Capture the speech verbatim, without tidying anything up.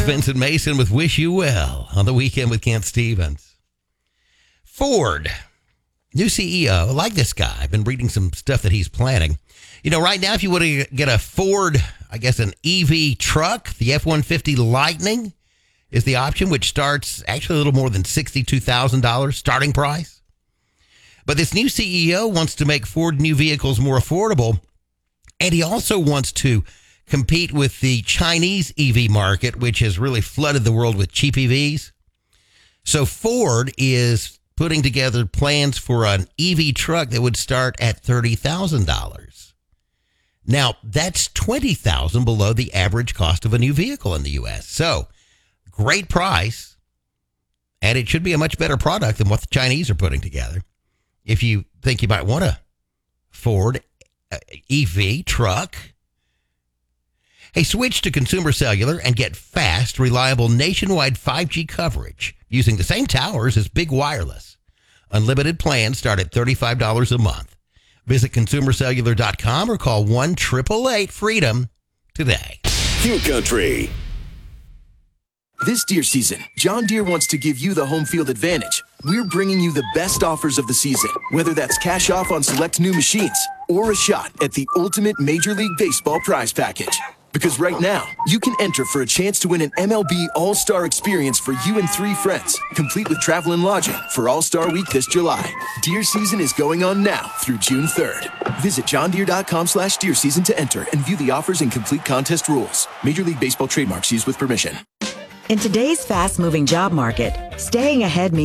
Vincent Mason with Wish You Well on the Weekend with Kent Stevens. Ford, new C E O. I like this guy. I've been reading some stuff that he's planning. You know, right now, if you want to get a Ford, I guess an E V truck, the F one fifty Lightning is the option, which starts actually a little more than sixty-two thousand dollars starting price. But this new C E O wants to make Ford new vehicles more affordable, and he also wants to compete with the Chinese E V market, which has really flooded the world with cheap E Vs. So Ford is putting together plans for an E V truck that would start at thirty thousand dollars. Now, that's twenty thousand dollars below the average cost of a new vehicle in the U S. So, great price, and it should be a much better product than what the Chinese are putting together. If you think you might want a Ford E V truck, hey, switch to Consumer Cellular and get fast, reliable nationwide five G coverage using the same towers as Big Wireless. Unlimited plans start at thirty-five dollars a month. Visit consumer cellular dot com or call one eight eight eight freedom today. Q Country. This deer season, John Deere wants to give you the home field advantage. We're bringing you the best offers of the season, whether that's cash off on select new machines or a shot at the ultimate Major League Baseball prize package. Because right now, you can enter for a chance to win an M L B All-Star experience for you and three friends, complete with travel and lodging for All-Star Week this July. Deer season is going on now through June third. Visit john deere dot com slash deer season to enter and view the offers and complete contest rules. Major League Baseball trademarks used with permission. In today's fast-moving job market, staying ahead means